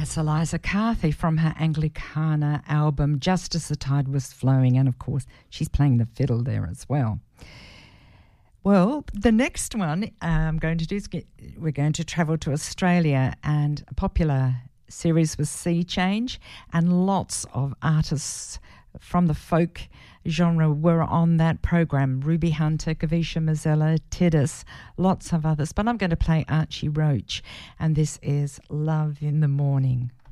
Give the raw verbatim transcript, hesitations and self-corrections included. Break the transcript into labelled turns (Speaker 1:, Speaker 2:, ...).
Speaker 1: That's Eliza Carthy from her Anglicana album, Just as the Tide Was Flowing. And, of course, she's playing the fiddle there as well. Well, the next one I'm going to do is get, we're going to travel to Australia, and a popular series was Sea Change, and lots of artists from the folk genre were on that program. Ruby Hunter, Kavisha Mazzella, Tiddis, lots of others. But I'm going to play Archie Roach, and this is Love in the Morning.